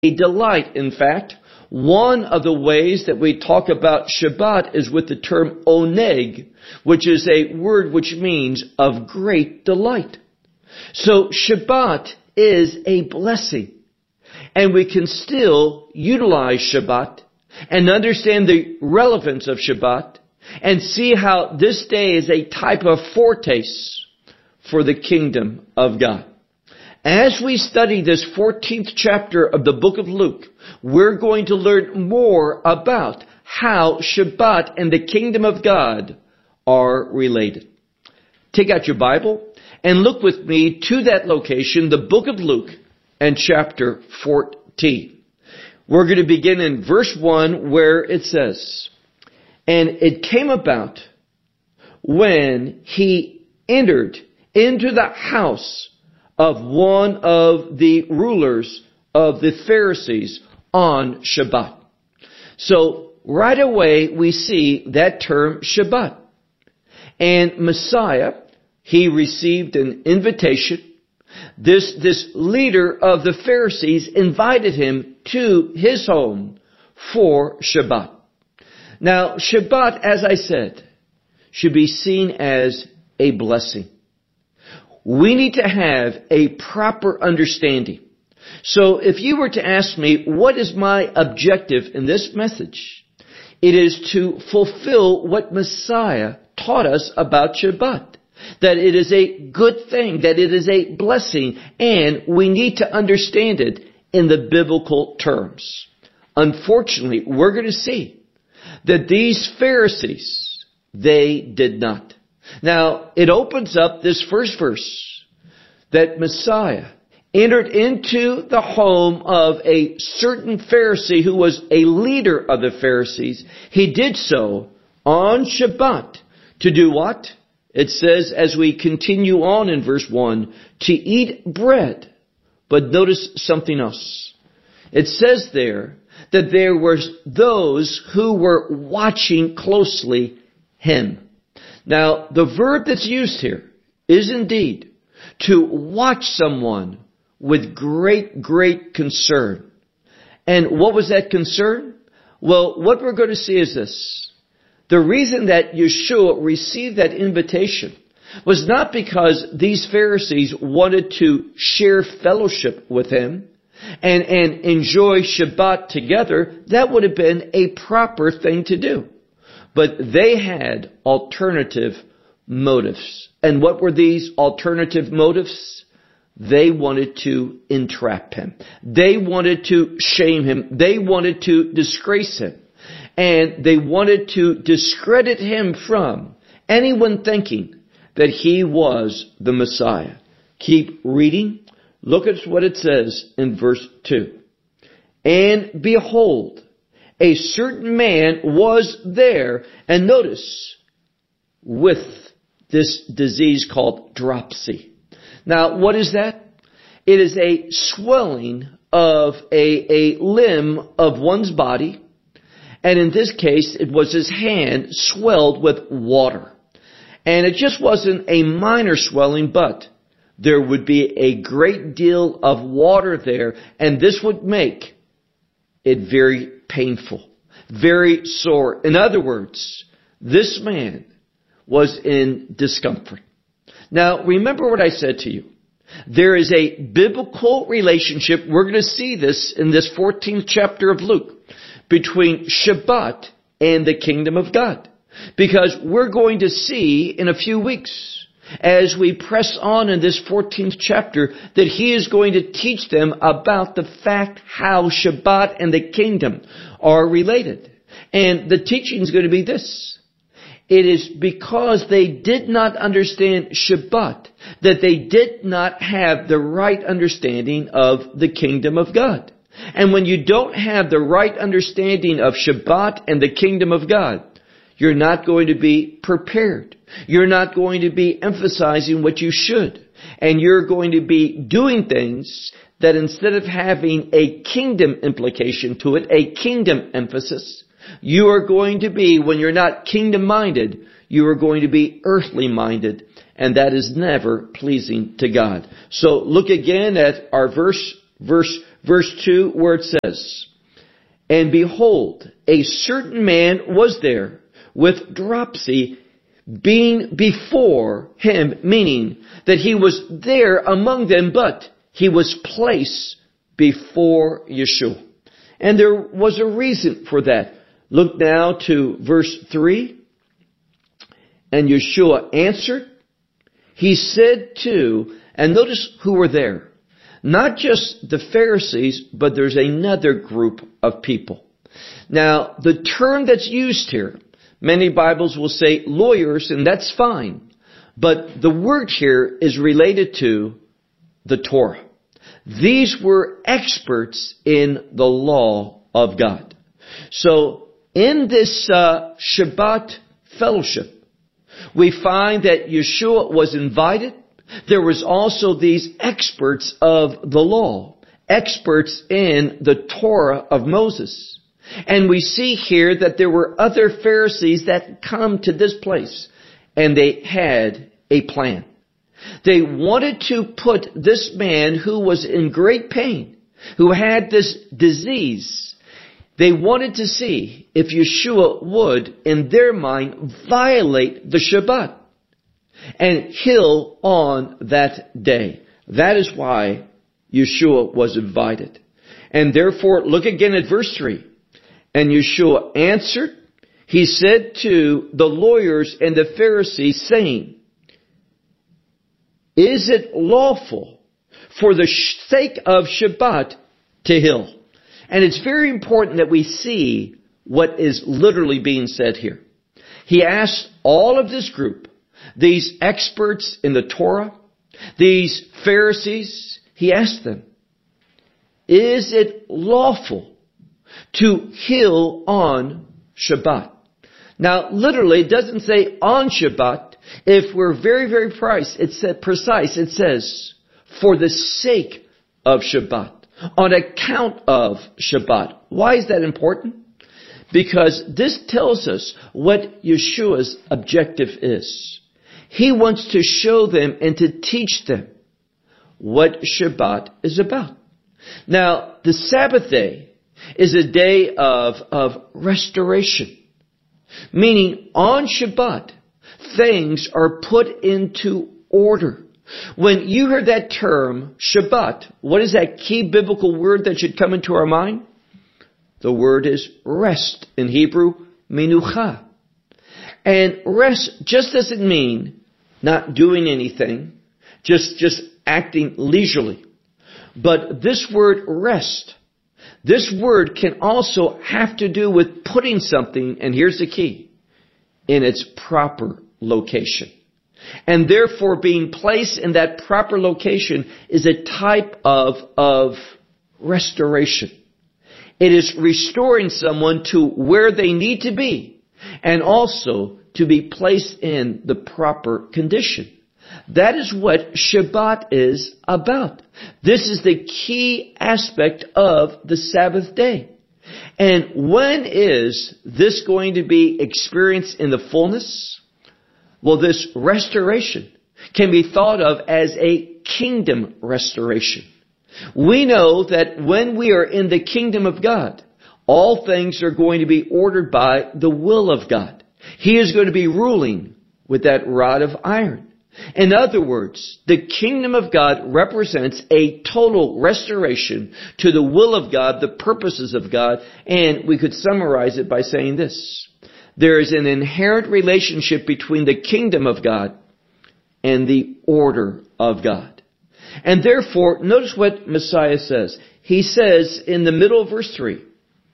a delight. In fact, one of the ways that we talk about Shabbat is with the term oneg, which is a word which means of great delight. So Shabbat is a blessing. And we can still utilize Shabbat and understand the relevance of Shabbat and see how this day is a type of foretaste for the kingdom of God. As we study this 14th chapter of the book of Luke, we're going to learn more about how Shabbat and the kingdom of God are related. Take out your Bible and look with me to that location, the book of Luke and chapter 14. We're going to begin in verse 1 where it says, "And it came about when he entered into the house of one of the rulers of the Pharisees on Shabbat." So right away we see that term Shabbat. And Messiah, he received an invitation. This leader of the Pharisees invited him to his home for Shabbat. Now, Shabbat, as I said, should be seen as a blessing. We need to have a proper understanding. So if you were to ask me, what is my objective in this message? It is to fulfill what Messiah taught us about Shabbat. That it is a good thing, that it is a blessing, and we need to understand it in the biblical terms. Unfortunately, we're going to see that these Pharisees, they did not. Now, it opens up this first verse that Messiah entered into the home of a certain Pharisee who was a leader of the Pharisees. He did so on Shabbat to do what? It says, as we continue on in verse 1, to eat bread. But notice something else. It says there that there were those who were watching closely him. Now, the verb that's used here is indeed to watch someone with great concern. And what was that concern? Well, what we're going to see is this. The reason that Yeshua received that invitation was not because these Pharisees wanted to share fellowship with him and enjoy Shabbat together. That would have been a proper thing to do. But they had alternative motives. And what were these alternative motives? They wanted to entrap him. They wanted to shame him. They wanted to disgrace him. And they wanted to discredit him from anyone thinking that he was the Messiah. Keep reading. Look at what it says in verse 2. "And behold, a certain man was there," and notice, with this disease called dropsy. Now, what is that? It is a swelling of a limb of one's body. And in this case, it was his hand swelled with water. And it just wasn't a minor swelling, but there would be a great deal of water there. And this would make it very painful, very sore. In other words, this man was in discomfort. Now, remember what I said to you. There is a biblical relationship. We're going to see this in this 14th chapter of Luke, between Shabbat and the kingdom of God. Because we're going to see in a few weeks, as we press on in this 14th chapter, that he is going to teach them about the fact how Shabbat and the kingdom are related. And the teaching is going to be this. It is because they did not understand Shabbat that they did not have the right understanding of the kingdom of God. And when you don't have the right understanding of Shabbat and the kingdom of God, you're not going to be prepared. You're not going to be emphasizing what you should. And you're going to be doing things that instead of having a kingdom implication to it, a kingdom emphasis, you are going to be, when you're not kingdom-minded, you are going to be earthly-minded. And that is never pleasing to God. So look again at our verse verse 2, where it says, "And behold, a certain man was there with dropsy, being before him," meaning that he was there among them, but he was placed before Yeshua. And there was a reason for that. Look now to verse 3. "And Yeshua answered, he said to," and notice who were there. Not just the Pharisees, but there's another group of people. Now, the term that's used here, many Bibles will say lawyers, and that's fine. But the word here is related to the Torah. These were experts in the law of God. So, in this Shabbat fellowship, we find that Yeshua was invited. There was also these experts of the law, experts in the Torah of Moses. And we see here that there were other Pharisees that come to this place, and they had a plan. They wanted to put this man who was in great pain, who had this disease, they wanted to see if Yeshua would, in their mind, violate the Shabbat and heal on that day. That is why Yeshua was invited. And therefore, look again at verse 3. "And Yeshua answered, he said to the lawyers and the Pharisees, saying, Is it lawful for the sake of Shabbat to heal?" And it's very important that we see what is literally being said here. He asked all of this group, these experts in the Torah, these Pharisees, he asked them, is it lawful to heal on Shabbat? Now, literally, it doesn't say on Shabbat. If we're very, very precise, it says, for the sake of Shabbat, on account of Shabbat. Why is that important? Because this tells us what Yeshua's objective is. He wants to show them and to teach them what Shabbat is about. Now, the Sabbath day is a day of restoration. Meaning, on Shabbat, things are put into order. When you hear that term, Shabbat, what is that key biblical word that should come into our mind? The word is rest. In Hebrew, menucha. And rest just doesn't mean not doing anything, just acting leisurely. But this word rest, this word can also have to do with putting something, and here's the key, in its proper location. And therefore being placed in that proper location is a type of restoration. It is restoring someone to where they need to be and also to be placed in the proper condition. That is what Shabbat is about. This is the key aspect of the Sabbath day. And when is this going to be experienced in the fullness? Well, this restoration can be thought of as a kingdom restoration. We know that when we are in the kingdom of God, all things are going to be ordered by the will of God. He is going to be ruling with that rod of iron. In other words, the kingdom of God represents a total restoration to the will of God, the purposes of God, and we could summarize it by saying this. There is an inherent relationship between the kingdom of God and the order of God. And therefore, notice what Messiah says. He says in the middle of verse 3,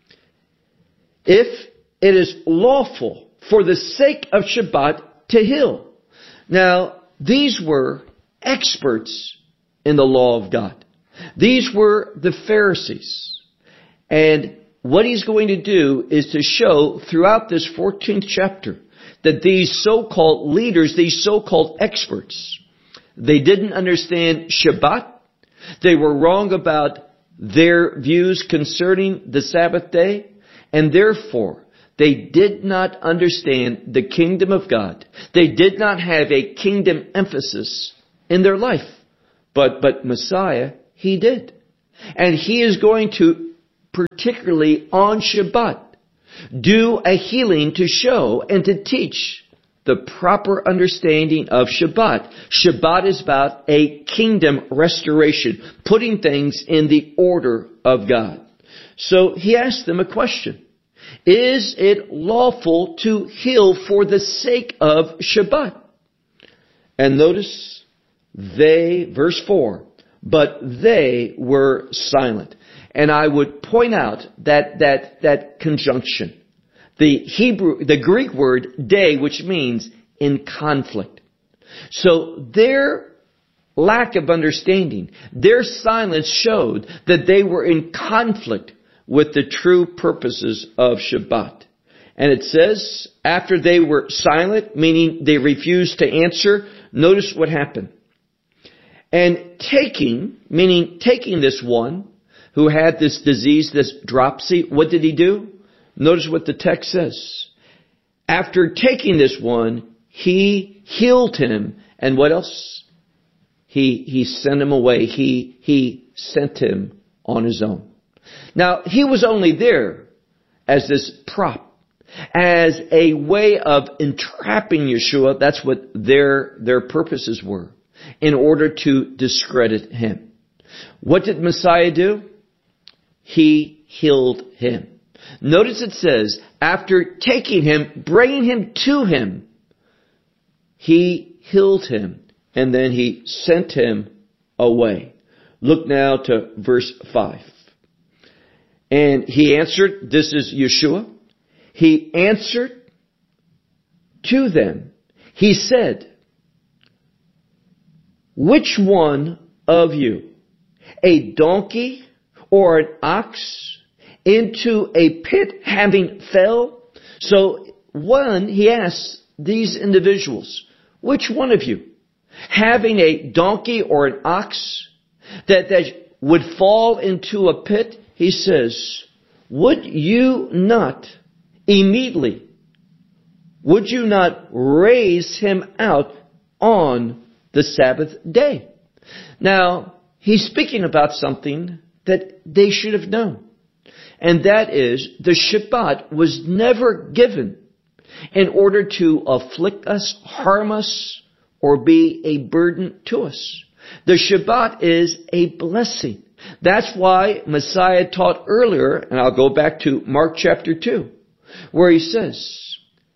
if it is lawful for the sake of Shabbat to heal. Now, these were experts in the law of God. These were the Pharisees. And what he's going to do is to show throughout this 14th chapter that these so-called leaders, these so-called experts, they didn't understand Shabbat. They were wrong about their views concerning the Sabbath day. And therefore, they did not understand the kingdom of God. They did not have a kingdom emphasis in their life. But Messiah, he did. And he is going to, particularly on Shabbat, do a healing to show and to teach the proper understanding of Shabbat. Shabbat is about a kingdom restoration, putting things in the order of God. So he asked them a question. Is it lawful to heal for the sake of Shabbat? And notice, verse 4, but they were silent. And I would point out that conjunction. The Greek word day, which means in conflict. So their lack of understanding, their silence showed that they were in conflict with the true purposes of Shabbat. And it says, after they were silent, meaning they refused to answer, notice what happened. And taking this one who had this disease, this dropsy, what did he do? Notice what the text says. After taking this one, he healed him. And what else? He sent him away. He sent him on his own. Now, he was only there as this prop, as a way of entrapping Yeshua. That's what their purposes were, in order to discredit him. What did Messiah do? He healed him. Notice it says, after taking him, bringing him to him, he healed him, and then he sent him away. Look now to verse 5. And he answered, this is Yeshua, he answered to them. He said, which one of you, a donkey or an ox, into a pit having fell? So he asks these individuals, which one of you, having a donkey or an ox that would fall into a pit, he says, would you not raise him out on the Sabbath day? Now, he's speaking about something that they should have known. And that is, the Shabbat was never given in order to afflict us, harm us, or be a burden to us. The Shabbat is a blessing. That's why Messiah taught earlier, and I'll go back to Mark chapter 2, where he says,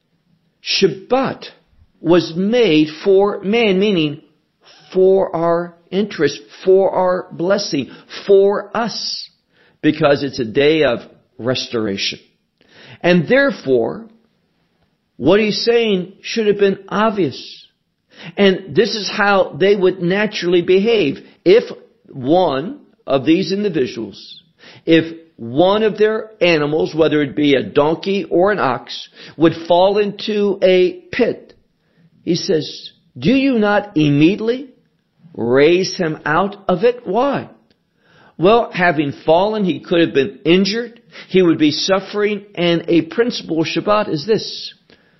Shabbat was made for man, meaning for our interest, for our blessing, for us, because it's a day of restoration. And therefore, what he's saying should have been obvious. And this is how they would naturally behave. If one of these individuals, if one of their animals, whether it be a donkey or an ox, would fall into a pit, he says, do you not immediately raise him out of it? Why? Well, having fallen, he could have been injured. He would be suffering. And a principle of Shabbat is this.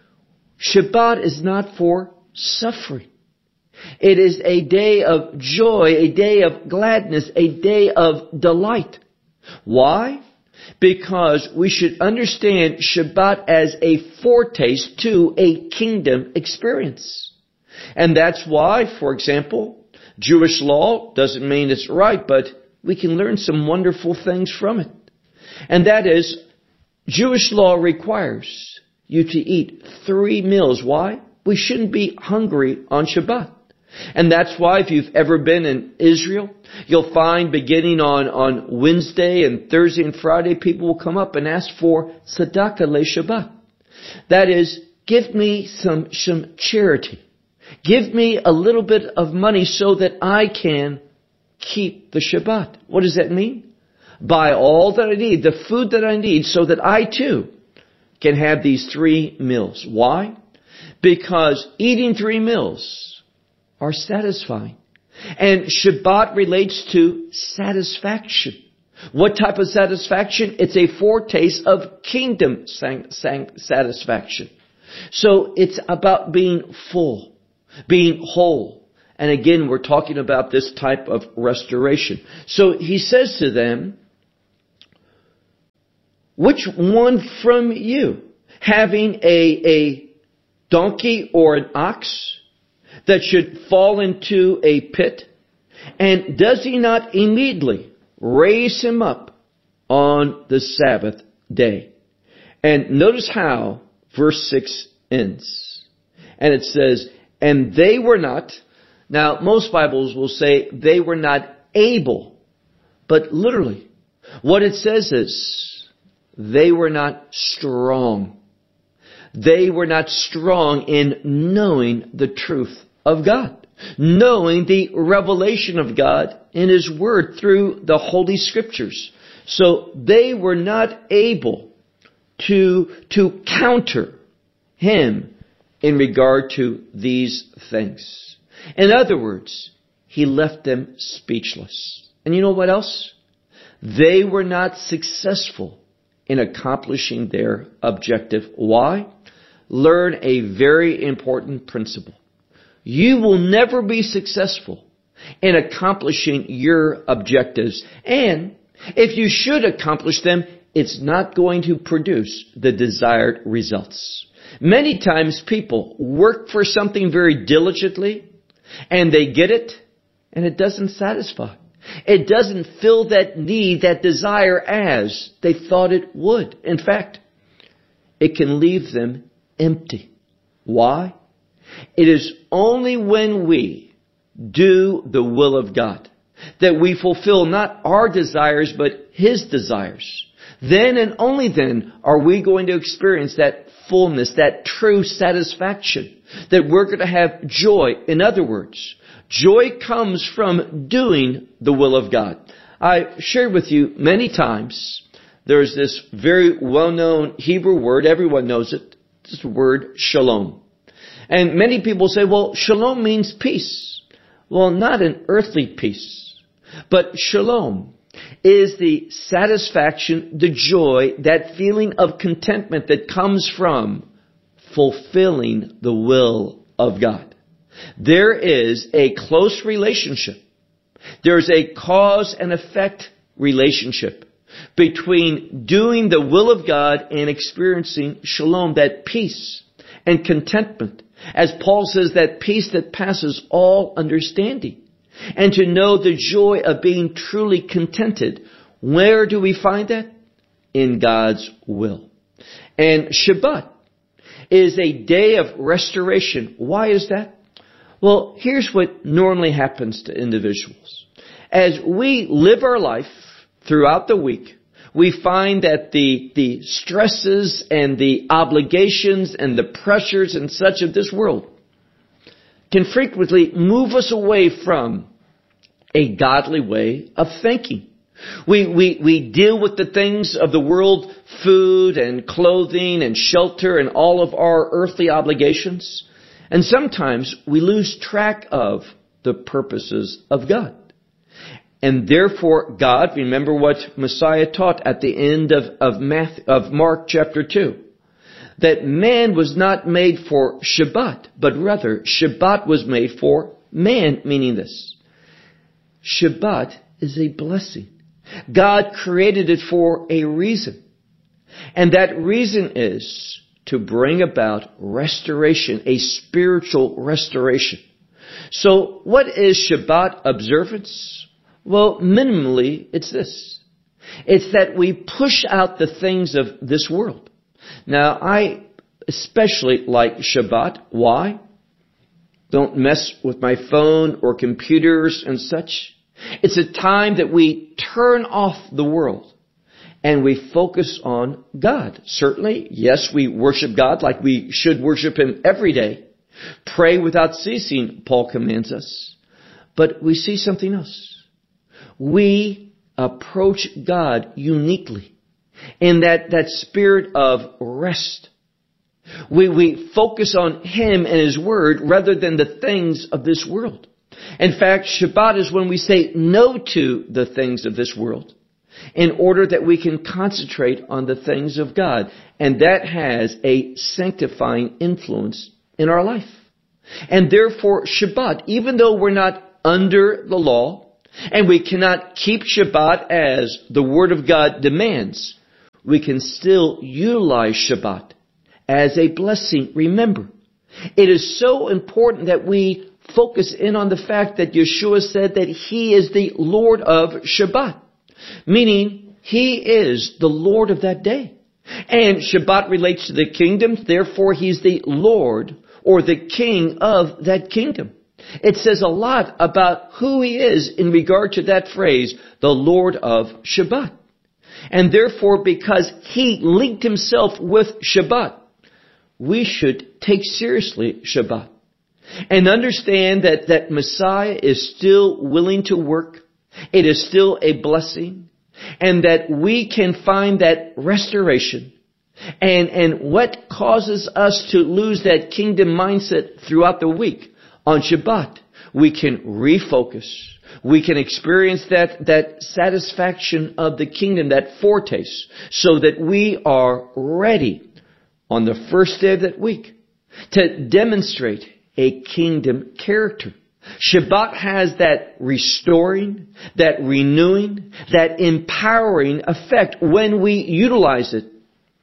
Shabbat is not for suffering. It is a day of joy, a day of gladness, a day of delight. Why? Because we should understand Shabbat as a foretaste to a kingdom experience. And that's why, for example, Jewish law doesn't mean it's right, but we can learn some wonderful things from it. And that is, Jewish law requires you to eat 3 meals. Why? We shouldn't be hungry on Shabbat. And that's why if you've ever been in Israel, you'll find beginning on Wednesday and Thursday and Friday, people will come up and ask for tzedakah le Shabbat. That is, give me some charity. Give me a little bit of money so that I can keep the Shabbat. What does that mean? Buy all that I need, the food that I need, so that I too can have these 3 meals. Why? Because eating 3 meals are satisfying. And Shabbat relates to satisfaction. What type of satisfaction? It's a foretaste of kingdom satisfaction. So it's about being full, being whole, And again, we're talking about this type of restoration. So he says to them, which one from you, having a donkey or an ox that should fall into a pit, and does he not immediately raise him up on the Sabbath day? And notice how verse 6 ends. And it says, and they were not. Now, most Bibles will say they were not able. But literally, what it says is, they were not strong. They were not strong in knowing the truth of God, knowing the revelation of God in His Word through the Holy Scriptures. So they were not able to counter Him in regard to these things. In other words, He left them speechless. And you know what else? They were not successful in accomplishing their objective. Why? Learn a very important principle. You will never be successful in accomplishing your objectives. And if you should accomplish them, it's not going to produce the desired results. Many times people work for something very diligently and they get it and it doesn't satisfy. It doesn't fill that need, that desire as they thought it would. In fact, it can leave them empty. Why? It is only when we do the will of God that we fulfill not our desires but His desires. Then and only then are we going to experience that fullness, that true satisfaction, that we're going to have joy. In other words, joy comes from doing the will of God. I shared with you many times, there's this very well-known Hebrew word, everyone knows it, this word shalom. And many people say, well, shalom means peace. Well, not an earthly peace, but shalom is the satisfaction, the joy, that feeling of contentment that comes from fulfilling the will of God. There is a close relationship. There's a cause and effect relationship between doing the will of God and experiencing shalom, that peace and contentment. As Paul says, that peace that passes all understanding. And to know the joy of being truly contented. Where do we find that? In God's will. And Shabbat is a day of restoration. Why is that? Well, here's what normally happens to individuals. As we live our life throughout the week, we find that the stresses and the obligations and the pressures and such of this world can frequently move us away from a godly way of thinking. We deal with the things of the world, food and clothing and shelter and all of our earthly obligations. And sometimes we lose track of the purposes of God. And therefore God, remember what Messiah taught at the end of Mark chapter 2, that man was not made for Shabbat, but rather Shabbat was made for man, meaning this. Shabbat is a blessing. God created it for a reason. And that reason is to bring about restoration, a spiritual restoration. So what is Shabbat observance? Well, minimally, it's this. It's that we push out the things of this world. Now, I especially like Shabbat. Why? Don't mess with my phone or computers and such. It's a time that we turn off the world and we focus on God. Certainly, yes, we worship God like we should worship Him every day. Pray without ceasing, Paul commands us. But we see something else. We approach God uniquely in that spirit of rest. We focus on Him and His Word rather than the things of this world. In fact, Shabbat is when we say no to the things of this world in order that we can concentrate on the things of God. And that has a sanctifying influence in our life. And therefore, Shabbat, even though we're not under the law, and we cannot keep Shabbat as the Word of God demands, we can still utilize Shabbat as a blessing. Remember, it is so important that we focus in on the fact that Yeshua said that He is the Lord of Shabbat, meaning He is the Lord of that day. And Shabbat relates to the kingdom, therefore He's the Lord or the King of that kingdom. It says a lot about who He is in regard to that phrase, the Lord of Shabbat. And therefore, because He linked Himself with Shabbat, we should take seriously Shabbat. And understand that Messiah is still willing to work. It is still a blessing. And that we can find that restoration. And what causes us to lose that kingdom mindset throughout the week? On Shabbat, we can refocus. We can experience that satisfaction of the kingdom, that foretaste, so that we are ready on the first day of that week to demonstrate a kingdom character. Shabbat has that restoring, that renewing, that empowering effect when we utilize it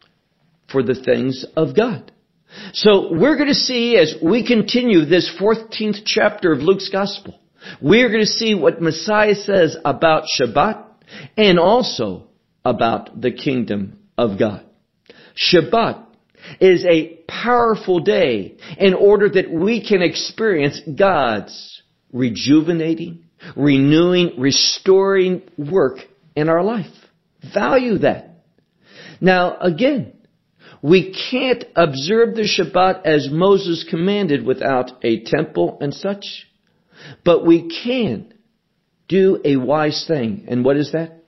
for the things of God. So we're going to see as we continue this 14th chapter of Luke's Gospel, we're going to see what Messiah says about Shabbat and also about the kingdom of God. Shabbat is a powerful day in order that we can experience God's rejuvenating, renewing, restoring work in our life. Value that. Now, again, we can't observe the Shabbat as Moses commanded without a temple and such. But we can do a wise thing. And what is that?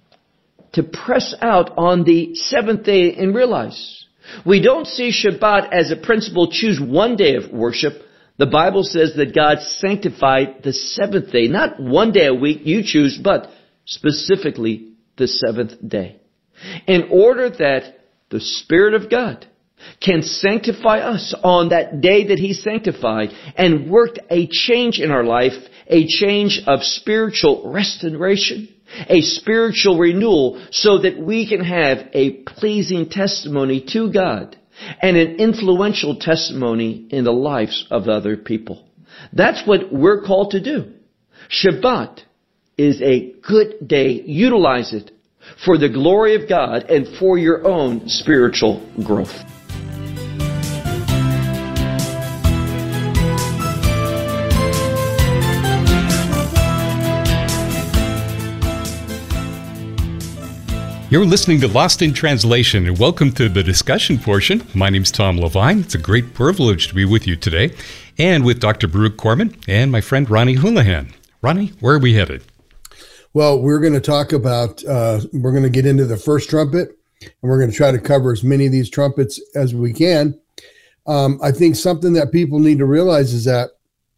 To press out on the seventh day and realize we don't see Shabbat as a principle, choose one day of worship. The Bible says that God sanctified the seventh day. Not one day a week you choose, but specifically the seventh day. In order that the Spirit of God can sanctify us on that day that He sanctified and worked a change in our life, a change of spiritual restoration, a spiritual renewal, so that we can have a pleasing testimony to God and an influential testimony in the lives of other people. That's what we're called to do. Shabbat is a good day. Utilize it for the glory of God and for your own spiritual growth. You're listening to Lost in Translation, and welcome to the discussion portion. My name's Tom Levine. It's a great privilege to be with you today, and with Dr. Baruch Corman and my friend Ronnie Houlihan. Ronnie, where are we headed? Well, we're going to talk about, we're going to get into the first trumpet, and we're going to try to cover as many of these trumpets as we can. I think something that people need to realize is that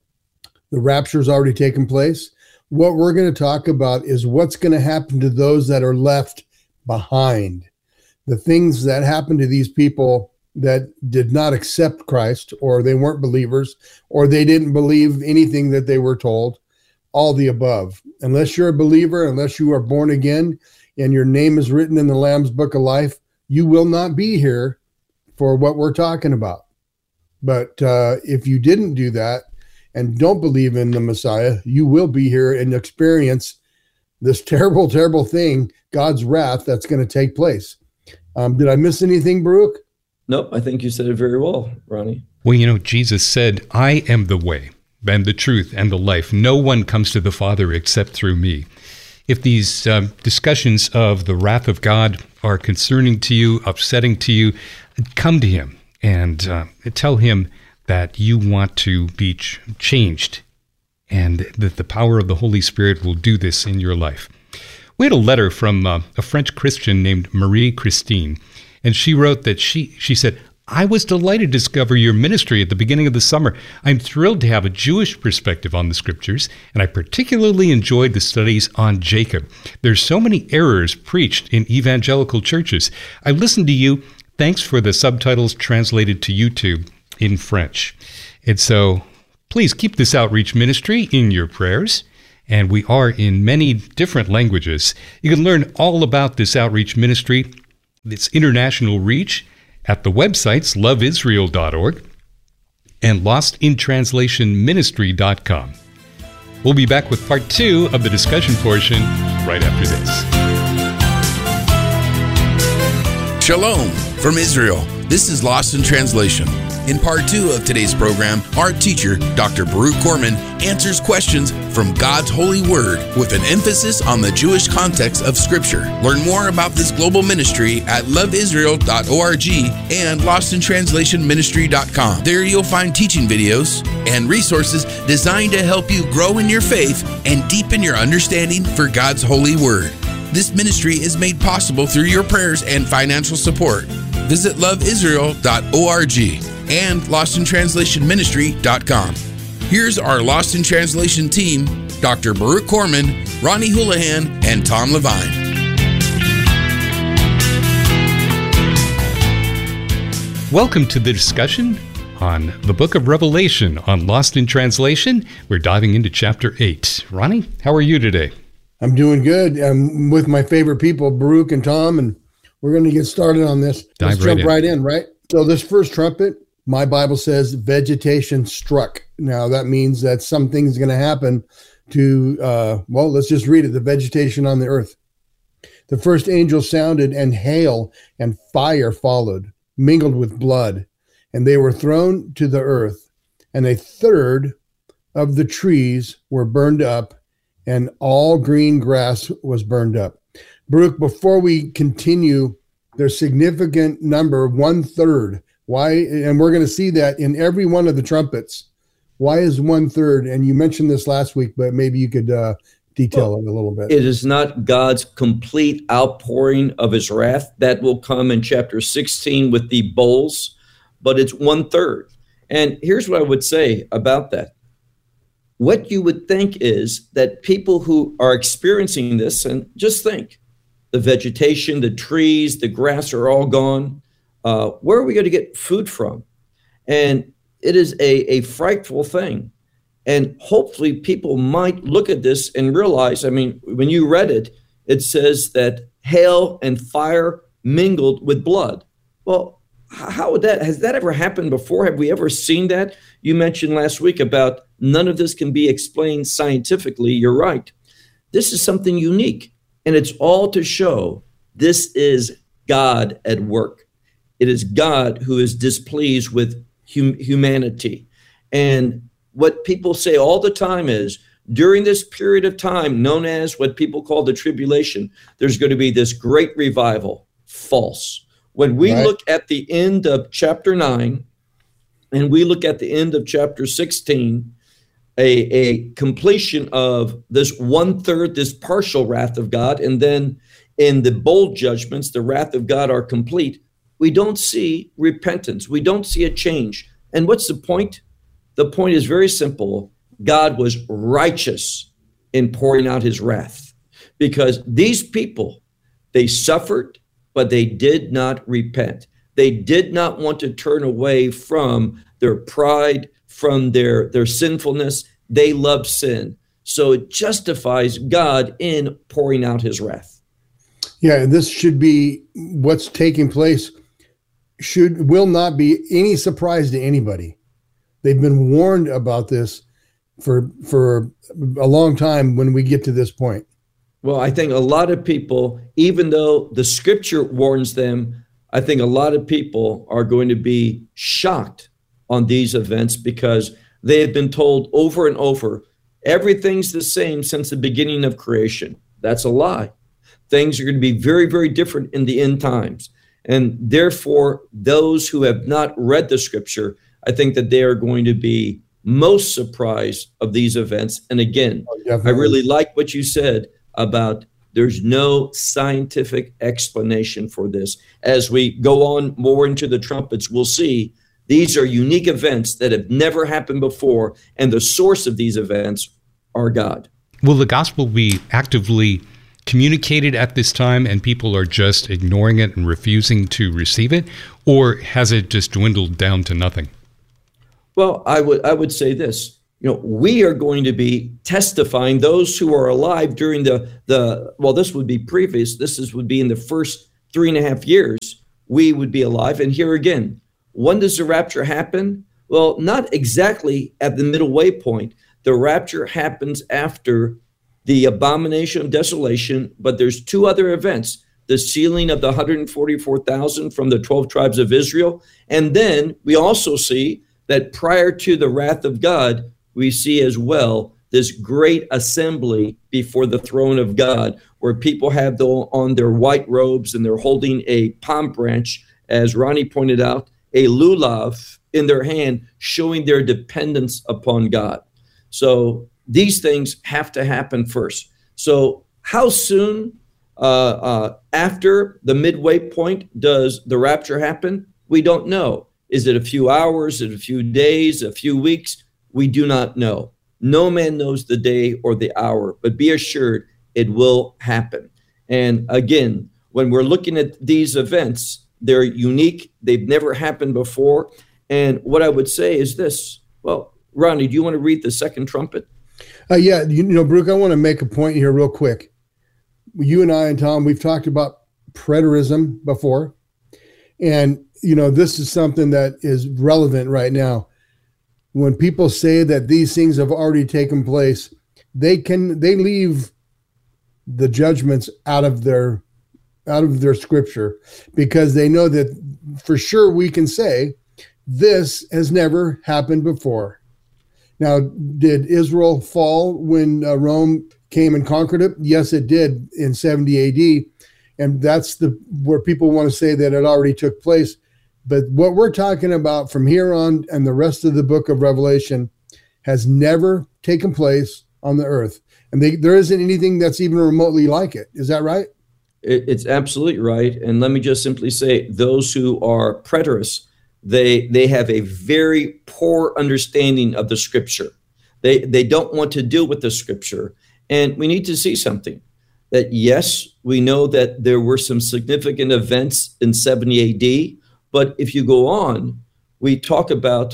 the rapture's already taken place. What we're going to talk about is what's going to happen to those that are left behind. The things that happened to these people that did not accept Christ, or they weren't believers, or they didn't believe anything that they were told. All the above. Unless you're a believer, unless you are born again and your name is written in the Lamb's Book of Life, you will not be here for what we're talking about. But if you didn't do that and don't believe in the Messiah, you will be here and experience this terrible, terrible thing, God's wrath that's going to take place. Did I miss anything, Baruch? Nope, I think you said it very well, Ronnie. Well, Jesus said, I am the way and the truth and the life. No one comes to the Father except through me. If these discussions of the wrath of God are concerning to you, upsetting to you, come to Him and tell Him that you want to be changed and that the power of the Holy Spirit will do this in your life. We had a letter from a French Christian named Marie Christine, and she wrote that she said, I was delighted to discover your ministry at the beginning of the summer. I'm thrilled to have a Jewish perspective on the Scriptures, and I particularly enjoyed the studies on Jacob. There's so many errors preached in evangelical churches. I listened to you. Thanks for the subtitles translated to YouTube in French. And so Please keep this outreach ministry in your prayers, and we are in many different languages. You can learn all about this outreach ministry, its international reach, at the websites loveisrael.org and lostintranslationministry.com. We'll be back with part 2 of the discussion portion right after this. Shalom from Israel. This is Lost in Translation. In part 2 of today's program, our teacher, Dr. Baruch Korman, answers questions from God's holy word with an emphasis on the Jewish context of Scripture. Learn more about this global ministry at loveisrael.org and lostintranslationministry.com. There you'll find teaching videos and resources designed to help you grow in your faith and deepen your understanding for God's holy word. This ministry is made possible through your prayers and financial support. Visit loveisrael.org and lostintranslationministry.com. Here's our Lost in Translation team, Dr. Baruch Korman, Ronnie Houlihan, and Tom Levine. Welcome to the discussion on the book of Revelation on Lost in Translation. We're diving into chapter 8. Ronnie, how are you today? I'm doing good. I'm with my favorite people, Baruch and Tom, and we're going to get started on this. Let's jump right in, right? So this first trumpet, my Bible says vegetation struck. Now that means that something's going to happen to, let's just read it, the vegetation on the earth. The first angel sounded, and hail and fire followed, mingled with blood, and they were thrown to the earth, and a third of the trees were burned up, and all green grass was burned up. Baruch, before we continue, there's significant number, 1/3. Why? And we're going to see that in every one of the trumpets. Why is 1/3? And you mentioned this last week, but maybe you could detail it a little bit. It is not God's complete outpouring of his wrath. That will come in chapter 16 with the bowls, but it's 1/3. And here's what I would say about that. What you would think is that people who are experiencing this, and just think, the vegetation, the trees, the grass are all gone. Where are we going to get food from? And it is a frightful thing. And hopefully people might look at this and realize, I mean, when you read it, it says that hail and fire mingled with blood. Well, how would that, has that ever happened before? Have we ever seen that? You mentioned last week about none of this can be explained scientifically. You're right. This is something unique, and it's all to show this is God at work. It is God who is displeased with humanity. And what people say all the time is, during this period of time known as what people call the tribulation, there's going to be this great revival. False. When we look at the end of chapter 9 and we look at the end of chapter 16, a completion of this 1/3, this partial wrath of God, and then in the bowl judgments, the wrath of God are complete, we don't see repentance. We don't see a change. And what's the point? The point is very simple. God was righteous in pouring out his wrath because these people, they suffered, but they did not repent. They did not want to turn away from their pride, from their sinfulness. They loved sin. So it justifies God in pouring out his wrath. Yeah, this should be what's taking place. Will not be any surprise to anybody. They've been warned about this for a long time when we get to this point. Well, I think a lot of people, even though the scripture warns them, I think a lot of people are going to be shocked on these events because they have been told over and over, everything's the same since the beginning of creation. That's a lie. Things are going to be very, very different in the end times. And therefore, those who have not read the scripture, I think that they are going to be most surprised of these events. And again, I really like what you said about there's no scientific explanation for this. As we go on more into the trumpets, we'll see these are unique events that have never happened before, and the source of these events are God. Will the gospel be actively communicated at this time and people are just ignoring it and refusing to receive it, or has it just dwindled down to nothing? Well, I would say this. we are going to be testifying, those who are alive during this would be previous, would be in the first 3.5 years, we would be alive. And here again, when does the rapture happen? Well, not exactly at the middle way point. The rapture happens after the abomination of desolation, but there's 2 other events: the sealing of the 144,000 from the 12 tribes of Israel. And then we also see that prior to the wrath of God, we see as well this great assembly before the throne of God, where people have on their white robes and they're holding a palm branch, as Ronnie pointed out, a lulav in their hand, showing their dependence upon God. So these things have to happen first. So how soon after the midway point does the rapture happen? We don't know. Is it a few hours? Is it a few days, a few weeks? We do not know. No man knows the day or the hour, but be assured it will happen. And again, when we're looking at these events, they're unique. They've never happened before. And what I would say is this. Well, Ronnie, do you want to read the second trumpet? Yeah, Brooke, I want to make a point here real quick. You and I and Tom, we've talked about preterism before. And, this is something that is relevant right now. When people say that these things have already taken place, they leave the judgments out of their scripture, because they know that for sure we can say this has never happened before. Now, did Israel fall when Rome came and conquered it? Yes, it did in 70 AD. And that's where people want to say that it already took place. But what we're talking about from here on and the rest of the book of Revelation has never taken place on the earth. And there isn't anything that's even remotely like it. Is that right? It's absolutely right. And let me just simply say, those who are preterists, they have a very poor understanding of the scripture. They don't want to deal with the scripture. And we need to see something. That yes, we know that there were some significant events in 70 AD. But if you go on, we talk about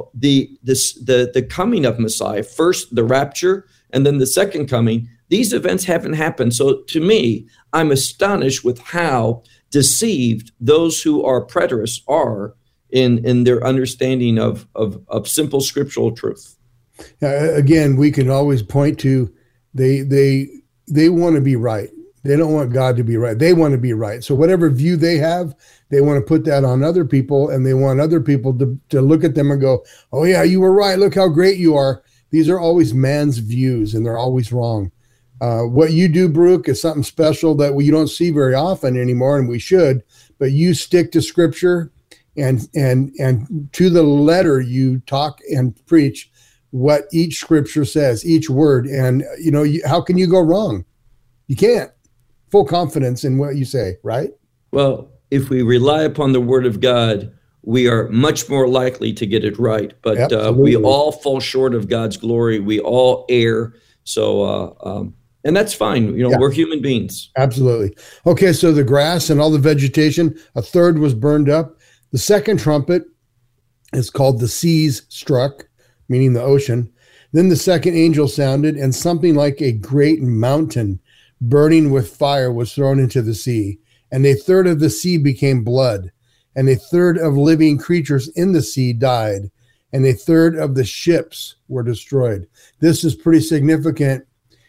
the coming of Messiah, first the rapture, and then the second coming. These events haven't happened. So to me, I'm astonished with how deceived those who are preterists are in their understanding of simple scriptural truth. Again, we can always point to they want to be right. They don't want God to be right. They want to be right. So whatever view they have, they want to put that on other people, and they want other people to look at them and go, oh yeah, you were right. Look how great you are. These are always man's views, and they're always wrong. What you do, Brooke, is something special that we don't see very often anymore, and we should, but you stick to scripture and to the letter you talk and preach what each scripture says, each word. And, how can you go wrong? You can't. Full confidence in what you say, right? Well, if we rely upon the word of God, we are much more likely to get it right. But we all fall short of God's glory. We all err. So, and that's fine. We're human beings. Absolutely. Okay, so the grass and all the vegetation, a third was burned up. The second trumpet is called the seas struck, meaning the ocean. Then the second angel sounded, and something like a great mountain burning with fire was thrown into the sea. And a third of the sea became blood, and a third of living creatures in the sea died, and a third of the ships were destroyed. This is pretty significant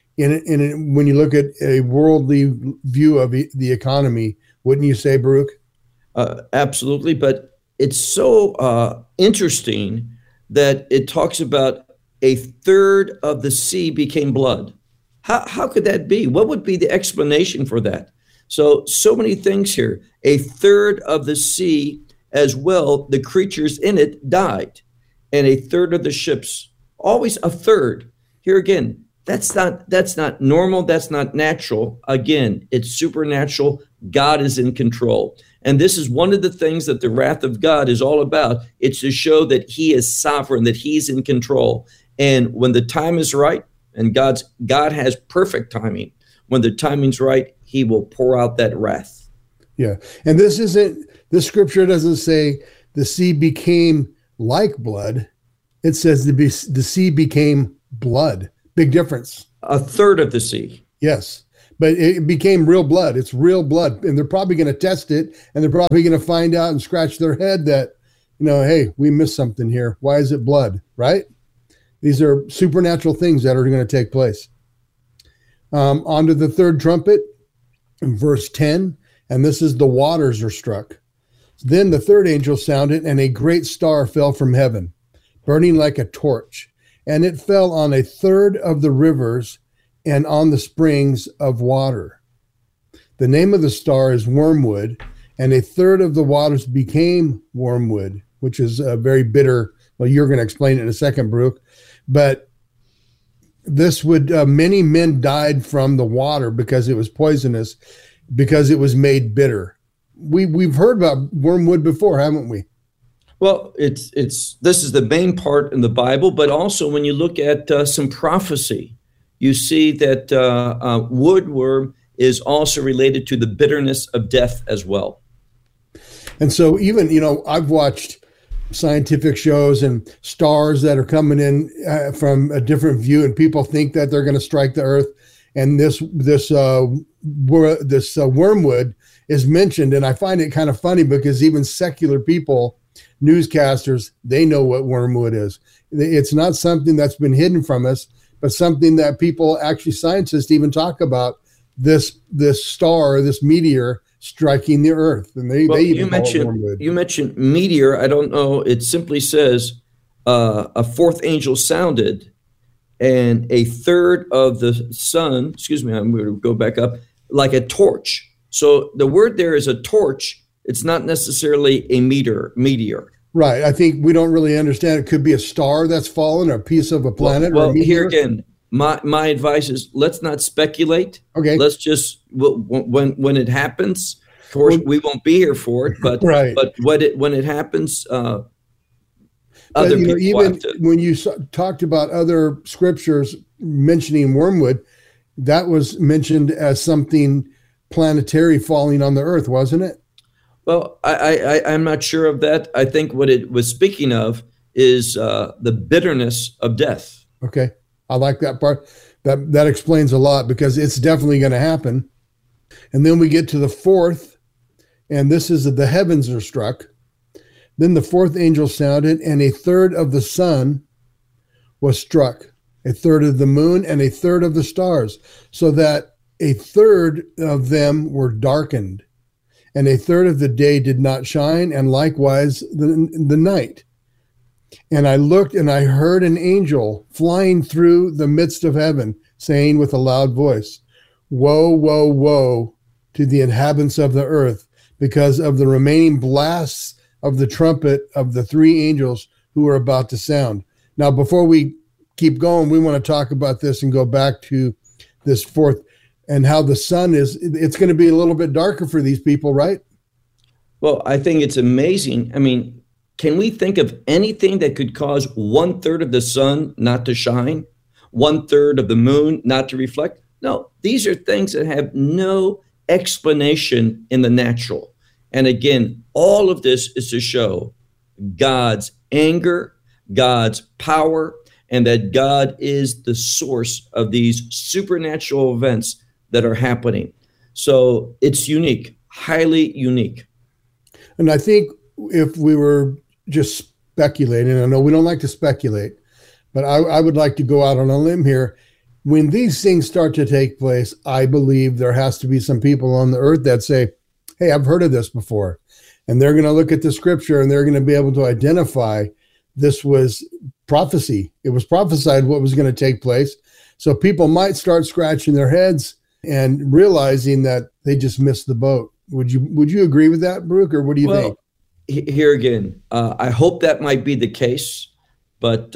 when you look at a worldly view of the economy, wouldn't you say, Baruch? Absolutely, but it's so interesting that it talks about a third of the sea became blood. How could that be? What would be the explanation for that? So many things here. A third of the sea as well, the creatures in it died, and a third of the ships, always a third. Here again, that's not normal. That's not natural. Again, it's supernatural. God is in control. And this is one of the things that the wrath of God is all about. It's to show that he is sovereign, that he's in control. And when the time is right, and God has perfect timing, when the timing's right, he will pour out that wrath. Yeah. And this scripture doesn't say the sea became like blood. It says the sea became blood. Big difference. A third of the sea. Yes. But it became real blood. It's real blood. And they're probably going to test it. And they're probably going to find out and scratch their head that, hey, we missed something here. Why is it blood? Right? These are supernatural things that are going to take place. On to the third trumpet, in verse 10. And this is the waters are struck. Then the third angel sounded, and a great star fell from heaven, burning like a torch. And it fell on a third of the rivers and on the springs of water. The name of the star is Wormwood, and a third of the waters became wormwood, which is a very bitter. Well, you're going to explain it in a second, Baruch. But this would, many men died from the water because it was poisonous, because it was made bitter. We've heard about wormwood before, haven't we? Well, this is the main part in the Bible, but also when you look at some prophecy, you see that woodworm is also related to the bitterness of death as well. And so even, I've watched scientific shows and stars that are coming in from a different view, and people think that they're going to strike the earth. And this wormwood is mentioned. And I find it kind of funny because even secular people, newscasters, they know what wormwood is. It's not something that's been hidden from us, but something that people, actually scientists, even talk about this star, this meteor striking the earth. And they even call it wormwood. You mentioned meteor. I don't know. It simply says a fourth angel sounded, and a third of the sun, I'm going to go back up, like a torch. So the word there is a torch. It's not necessarily a meteor. Right. I think we don't really understand. It could be a star that's fallen or a piece of a planet. Well, here again, my advice is let's not speculate. Okay. Let's just, when it happens, of course, we won't be here for it, but right. But when it happens, other people even have to. When you talked about other scriptures mentioning wormwood, that was mentioned as something planetary falling on the earth, wasn't it? Well, I'm not sure of that. I think what it was speaking of is the bitterness of death. Okay. I like that part. That explains a lot, because it's definitely going to happen. And then we get to the fourth, and this is the heavens are struck. Then the fourth angel sounded, and a third of the sun was struck, a third of the moon, and a third of the stars, so that a third of them were darkened, and a third of the day did not shine, and likewise the night. And I looked, and I heard an angel flying through the midst of heaven, saying with a loud voice, "Woe, woe, woe to the inhabitants of the earth, because of the remaining blasts of the trumpet of the three angels who are about to sound." Now, before we keep going, we want to talk about this and go back to this fourth, and how the sun it's going to be a little bit darker for these people, right? Well, I think it's amazing. I mean, can we think of anything that could cause 1/3 of the sun not to shine, 1/3 of the moon not to reflect? No, these are things that have no explanation in the natural. And again, all of this is to show God's anger, God's power, and that God is the source of these supernatural events that are happening. So it's unique, highly unique. And I think if we were just speculating, I know we don't like to speculate, but I would like to go out on a limb here. When these things start to take place, I believe there has to be some people on the earth that say, hey, I've heard of this before. And they're going to look at the scripture and they're going to be able to identify this was prophecy. It was prophesied what was going to take place. So people might start scratching their heads and realizing that they just missed the boat. Would you agree with that, Baruch, or what do you think? Here again, I hope that might be the case, but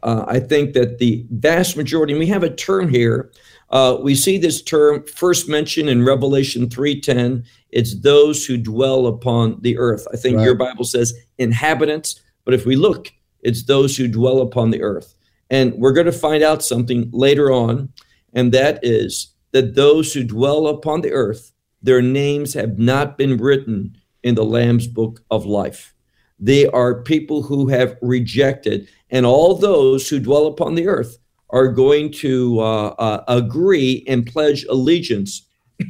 I think that the vast majority, and we have a term here, we see this term first mentioned in Revelation 3:10. It's those who dwell upon the earth. I think your Bible says inhabitants, but if we look, it's those who dwell upon the earth. And we're going to find out something later on, and that is that those who dwell upon the earth, their names have not been written in the Lamb's book of life. They are people who have rejected, and all those who dwell upon the earth are going to agree and pledge allegiance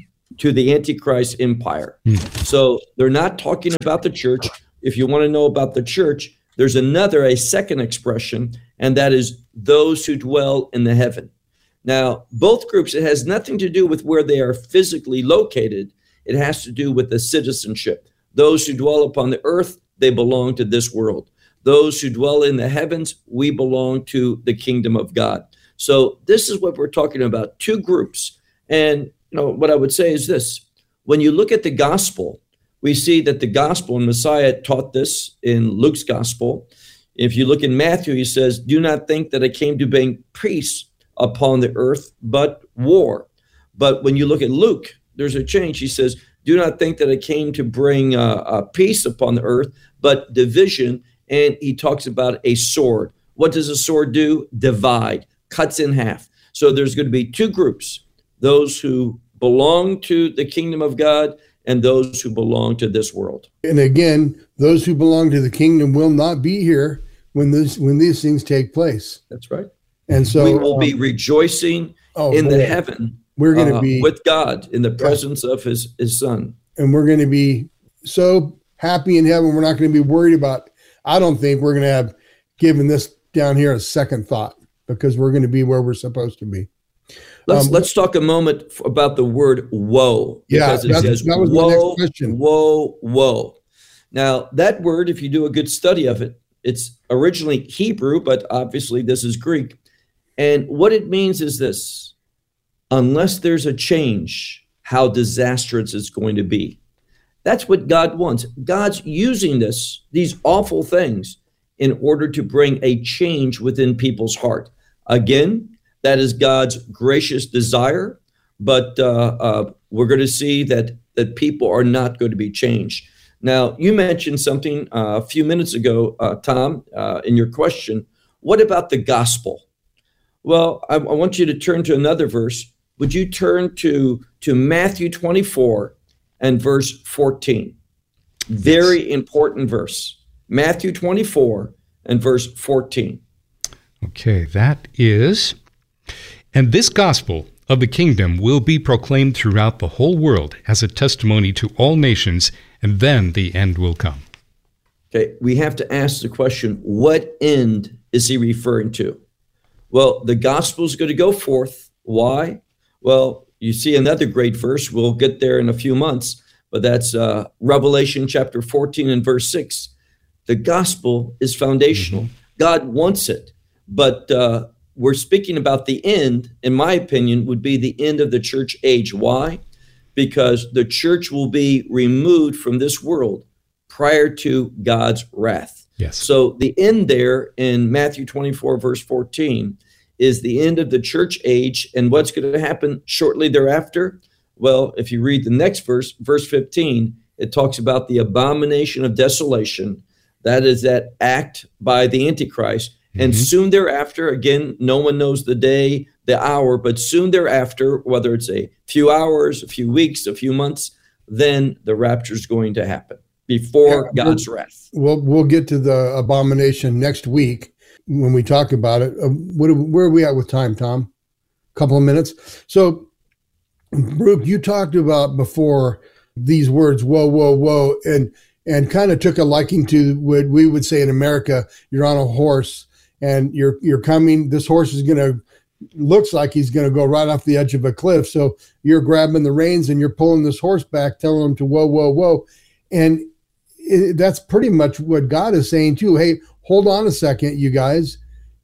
to the Antichrist empire. So they're not talking about the church. If you want to know about the church, there's a second expression, and that is those who dwell in the heaven. Now, both groups, it has nothing to do with where they are physically located. It has to do with the citizenship. Those who dwell upon the earth, they belong to this world. Those who dwell in the heavens, we belong to the kingdom of God. So this is what we're talking about, two groups. And what I would say is this. When you look at the gospel, we see that the gospel, and Messiah taught this in Luke's gospel. If you look in Matthew, he says, do not think that I came to bring peace upon the earth, but war. But when you look at Luke, there's a change. He says, do not think that I came to bring peace upon the earth, but division. And he talks about a sword. What does a sword do? Divide, cuts in half. So there's going to be two groups, those who belong to the kingdom of God and those who belong to this world. And again, those who belong to the kingdom will not be here when these things take place. That's right. And so we will be rejoicing in the heaven. We're going to be with God in the presence of his son. And we're going to be so happy in heaven. We're not going to be worried about, I don't think we're going to have given this down here a second thought, because we're going to be where we're supposed to be. Let's talk a moment about the word woe. Because it says, that was woe, my next question. Woe, woe. Now, that word, if you do a good study of it, it's originally Hebrew, but obviously this is Greek. And what it means is this: unless there's a change, how disastrous it's going to be. That's what God wants. God's using these awful things in order to bring a change within people's heart. Again, that is God's gracious desire, but we're going to see that people are not going to be changed. Now, you mentioned something a few minutes ago, Tom, in your question. What about the gospel? Well, I want you to turn to another verse. Would you turn to Matthew 24 and verse 14? Very important verse. Matthew 24 and verse 14. Okay, that is... And this gospel of the kingdom will be proclaimed throughout the whole world as a testimony to all nations, and then the end will come. Okay, we have to ask the question, what end is he referring to? Well, the gospel is going to go forth. Why? Well, you see another great verse. We'll get there in a few months, but that's Revelation chapter 14 and verse 6. The gospel is foundational. Mm-hmm. God wants it, but we're speaking about the end, in my opinion, would be the end of the church age. Why? Because the church will be removed from this world prior to God's wrath. Yes. So the end there in Matthew 24, verse 14, is the end of the church age. And what's going to happen shortly thereafter? Well, if you read the next verse, verse 15, it talks about the abomination of desolation. That is that act by the Antichrist. And soon thereafter, again, no one knows the day, the hour, but soon thereafter, whether it's a few hours, a few weeks, a few months, then the rapture is going to happen before God's wrath. We'll get to the abomination next week when we talk about it. Where are we at with time, Tom? A couple of minutes. So, Baruch, you talked about before these words, whoa, whoa, whoa, and kind of took a liking to what we would say in America, you're on a horse. And you're coming, this horse is looks like he's going to go right off the edge of a cliff. So you're grabbing the reins and you're pulling this horse back, telling him to whoa, whoa, whoa. And that's pretty much what God is saying too. Hey, hold on a second, you guys.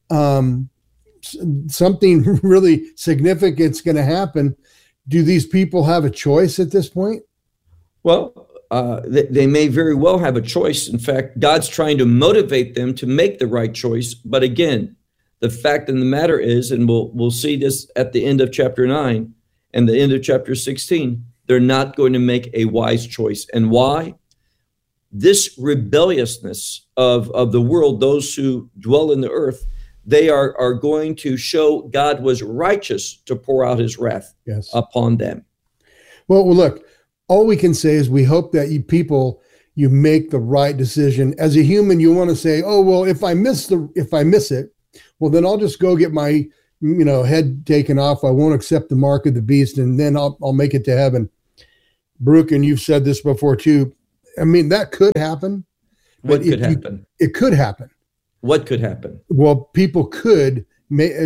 Something really significant is going to happen. Do these people have a choice at this point? Well, they may very well have a choice. In fact, God's trying to motivate them to make the right choice. But again, the fact of the matter is, and we'll see this at the end of chapter 9 and the end of chapter 16, they're not going to make a wise choice. And why? This rebelliousness of the world, those who dwell in the earth, they are going to show God was righteous to pour out his wrath upon them. Well, look. All we can say is we hope that you people you make the right decision. As a human, you want to say, oh, well, if I miss it, well, then I'll just go get my, head taken off. I won't accept the mark of the beast, and then I'll make it to heaven. Brooke, and you've said this before too. I mean, that could happen. What could happen? It could happen. What could happen? Well, people could make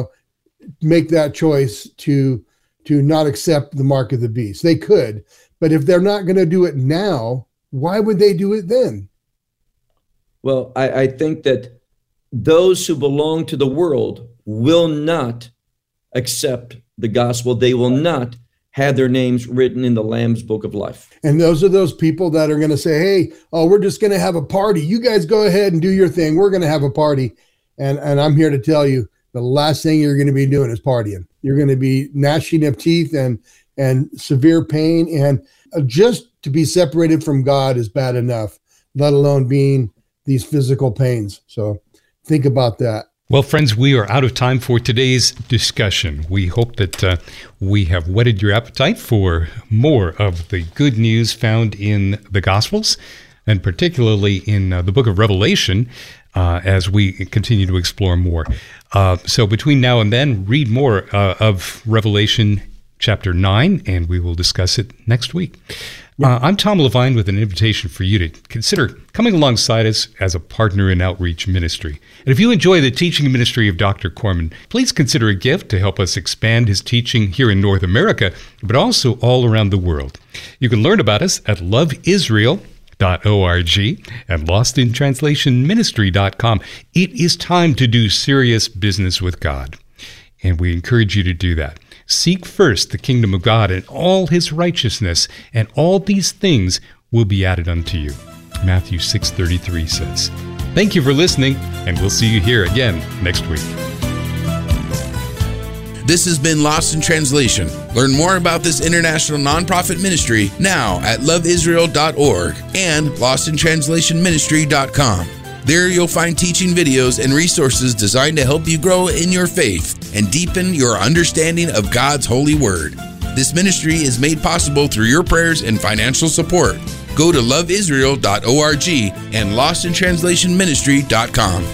that choice to not accept the mark of the beast. They could, but if they're not going to do it now, why would they do it then? Well, I think that those who belong to the world will not accept the gospel. They will not have their names written in the Lamb's Book of Life. And those are those people that are going to say, hey, we're just going to have a party. You guys go ahead and do your thing. We're going to have a party. And I'm here to tell you, the last thing you're going to be doing is partying. You're going to be gnashing of teeth and severe pain. And just to be separated from God is bad enough, let alone being these physical pains. So think about that. Well, friends, we are out of time for today's discussion. We hope that we have whetted your appetite for more of the good news found in the Gospels, and particularly in the book of Revelation, as we continue to explore more. So between now and then, read more of Revelation chapter 9, and we will discuss it next week. I'm Tom Levine with an invitation for you to consider coming alongside us as a partner in outreach ministry. And if you enjoy the teaching ministry of Dr. Corman, please consider a gift to help us expand his teaching here in North America, but also all around the world. You can learn about us at loveisrael.org and lostintranslationministry.com. It is time to do serious business with God, and we encourage you to do that. Seek first the kingdom of God and all his righteousness, and all these things will be added unto you. Matthew 6:33 says. Thank you for listening, and we'll see you here again next week. This has been Lost in Translation. Learn more about this international nonprofit ministry now at loveisrael.org and lostintranslationministry.com. There you'll find teaching videos and resources designed to help you grow in your faith and deepen your understanding of God's holy word. This ministry is made possible through your prayers and financial support. Go to loveisrael.org and lostintranslationministry.com.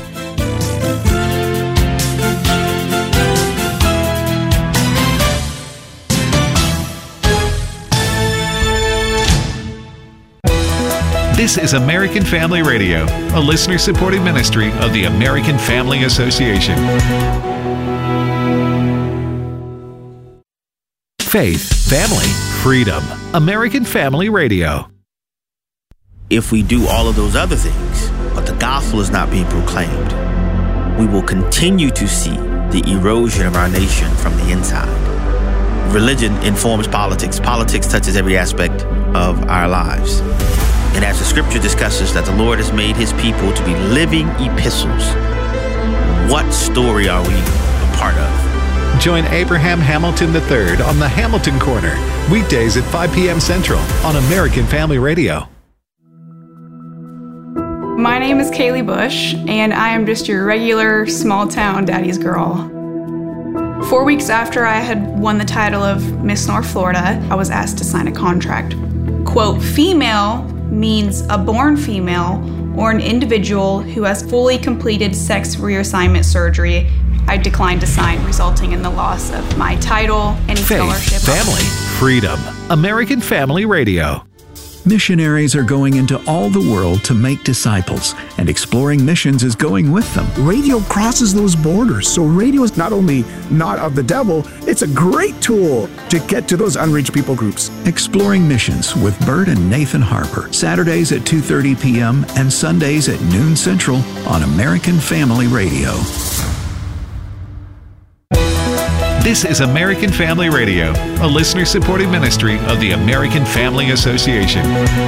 This is American Family Radio, a listener-supported ministry of the American Family Association. Faith, family, freedom. American Family Radio. If we do all of those other things, but the gospel is not being proclaimed, we will continue to see the erosion of our nation from the inside. Religion informs politics. Politics touches every aspect of our lives. And as the scripture discusses that the Lord has made his people to be living epistles, what story are we a part of? Join Abraham Hamilton III on the Hamilton Corner, weekdays at 5 p.m. Central on American Family Radio. My name is Kaylee Bush, and I am just your regular small-town daddy's girl. 4 weeks after I had won the title of Miss North Florida, I was asked to sign a contract. Quote, female means a born female or an individual who has fully completed sex reassignment surgery. I declined to sign, resulting in the loss of my title, any scholarship. Faith, family, freedom. American Family Radio. Missionaries are going into all the world to make disciples, and Exploring Missions is going with them. Radio crosses those borders, so radio is not only not of the devil, it's a great tool to get to those unreached people groups. Exploring Missions with Bert and Nathan Harper, Saturdays at 2:30 p.m. and Sundays at noon Central on American Family Radio. This is American Family Radio, a listener-supported ministry of the American Family Association.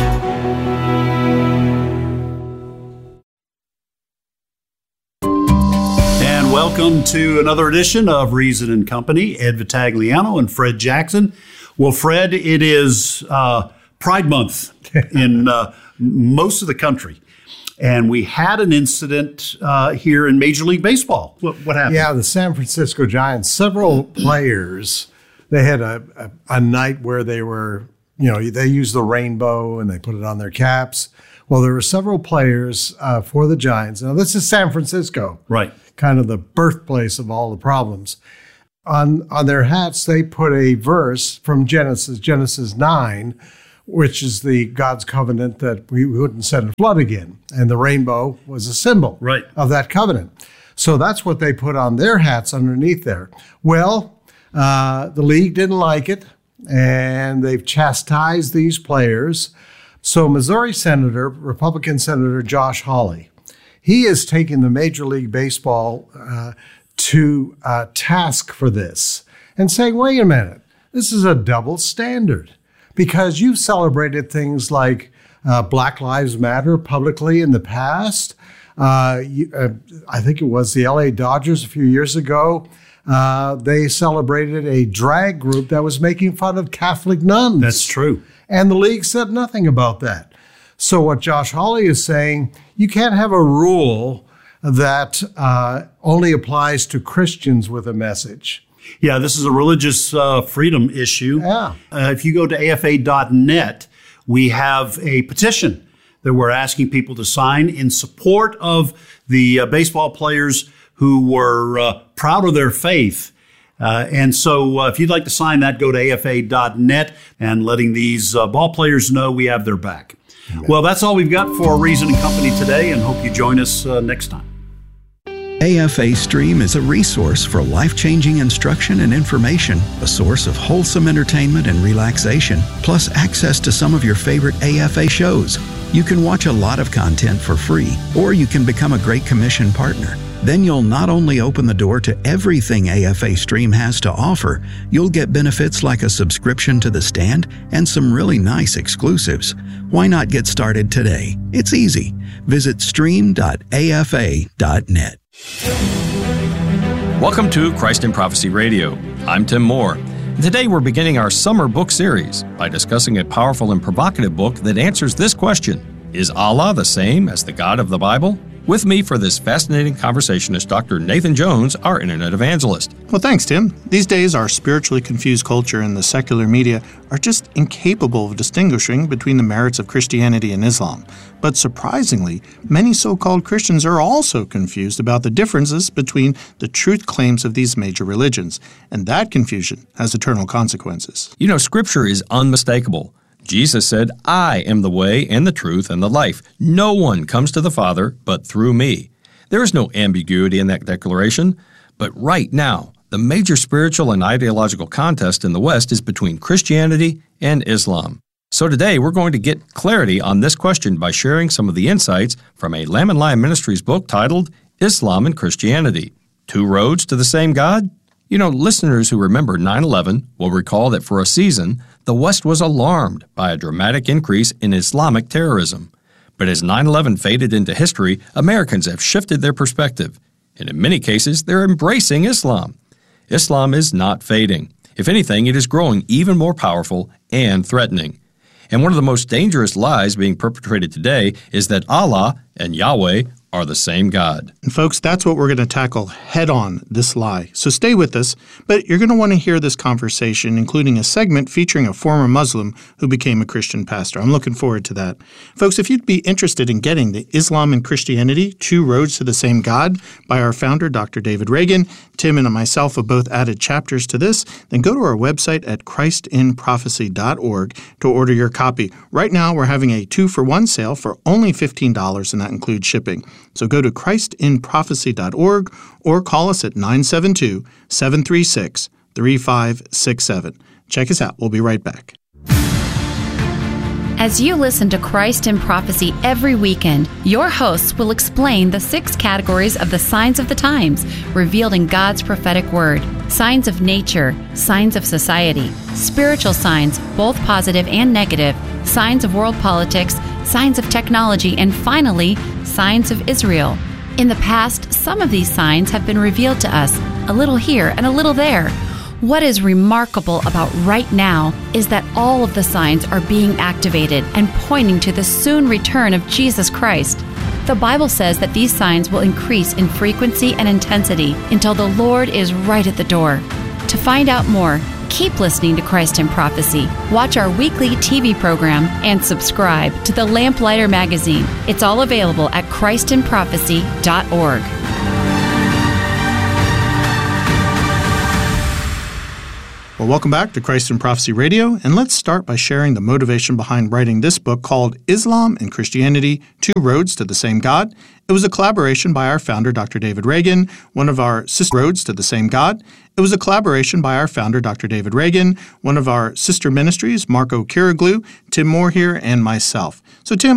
And welcome to another edition of Reason and Company. Ed Vitagliano and Fred Jackson. Well, Fred, it is Pride Month in most of the country. And we had an incident here in Major League Baseball. What happened? Yeah, the San Francisco Giants, several players, they had a night where they were they use the rainbow and they put it on their caps. Well, there were several players for the Giants. Now, this is San Francisco, right? Kind of the birthplace of all the problems. On their hats, they put a verse from Genesis 9, which is the God's covenant that we wouldn't send a flood again. And the rainbow was a symbol of that covenant. So that's what they put on their hats underneath there. Well, the league didn't like it, and they've chastised these players. So Missouri Republican Senator Josh Hawley, he is taking the Major League Baseball to task for this and saying, wait a minute, this is a double standard because you've celebrated things like Black Lives Matter publicly in the past. I think it was the LA Dodgers a few years ago. They celebrated a drag group that was making fun of Catholic nuns. That's true. And the league said nothing about that. So what Josh Hawley is saying, you can't have a rule that only applies to Christians with a message. Yeah, this is a religious freedom issue. Yeah. If you go to AFA.net, we have a petition that we're asking people to sign in support of the baseball players who were proud of their faith. And so if you'd like to sign that, go to AFA.net and letting these ball players know we have their back. Amen. Well, that's all we've got for Reason and Company today, and hope you join us next time. AFA Stream is a resource for life-changing instruction and information, a source of wholesome entertainment and relaxation, plus access to some of your favorite AFA shows. You can watch a lot of content for free, or you can become a Great Commission partner. Then you'll not only open the door to everything AFA Stream has to offer, you'll get benefits like a subscription to The Stand and some really nice exclusives. Why not get started today? It's easy. Visit stream.afa.net. Welcome to Christ in Prophecy Radio. I'm Tim Moore. Today we're beginning our summer book series by discussing a powerful and provocative book that answers this question: is Allah the same as the God of the Bible? With me for this fascinating conversation is Dr. Nathan Jones, our Internet evangelist. Well, thanks, Tim. These days, our spiritually confused culture and the secular media are just incapable of distinguishing between the merits of Christianity and Islam. But surprisingly, many so-called Christians are also confused about the differences between the truth claims of these major religions. And that confusion has eternal consequences. You know, Scripture is unmistakable. Jesus said, I am the way and the truth and the life. No one comes to the Father but through me. There is no ambiguity in that declaration. But right now, the major spiritual and ideological contest in the West is between Christianity and Islam. So today, we're going to get clarity on this question by sharing some of the insights from a Lamb and Lion Ministries book titled Islam and Christianity: Two Roads to the Same God? You know, listeners who remember 9/11 will recall that for a season, the West was alarmed by a dramatic increase in Islamic terrorism. But as 9/11 faded into history, Americans have shifted their perspective, and in many cases, they're embracing Islam. Islam is not fading. If anything, it is growing even more powerful and threatening. And one of the most dangerous lies being perpetrated today is that Allah and Yahweh are the same God. And folks, that's what we're going to tackle head on, this lie. So stay with us, but you're going to want to hear this conversation, including a segment featuring a former Muslim who became a Christian pastor. I'm looking forward to that. Folks, if you'd be interested in getting the Islam and Christianity, Two Roads to the Same God by our founder, Dr. David Reagan, Tim and myself have both added chapters to this, then go to our website at christinprophecy.org to order your copy. Right now, we're having a 2-for-1 sale for only $15, and that includes shipping. So go to christinprophecy.org or call us at 972-736-3567. Check us out. We'll be right back. As you listen to Christ in Prophecy every weekend, your hosts will explain the 6 categories of the signs of the times revealed in God's prophetic word: signs of nature, signs of society, spiritual signs, both positive and negative, signs of world politics, signs of technology, and finally, signs of Israel. In the past, some of these signs have been revealed to us, a little here and a little there. What is remarkable about right now is that all of the signs are being activated and pointing to the soon return of Jesus Christ. The Bible says that these signs will increase in frequency and intensity until the Lord is right at the door. To find out more, Keep listening to Christ in Prophecy. Watch our weekly TV program and subscribe to the Lamplighter magazine. It's all available at christinprophecy.org. Well, welcome back to Christ in Prophecy Radio, and let's start by sharing the motivation behind writing this book called Islam and Christianity, Two Roads to the Same God. It was a collaboration by our founder, Dr. David Reagan, one of our sister roads to the same God. It was a collaboration by our founder, Dr. David Reagan, one of our sister ministries, Marco Kiriglu, Tim Moore here, and myself. So, Tim,